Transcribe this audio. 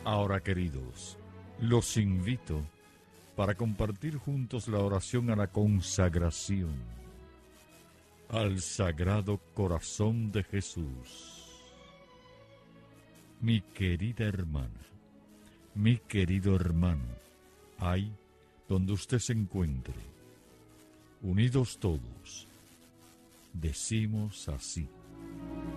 Ahora, queridos, los invito para compartir juntos la oración a la consagración al Sagrado Corazón de Jesús. Mi querida hermana, mi querido hermano, ahí donde usted se encuentre, unidos todos, decimos así: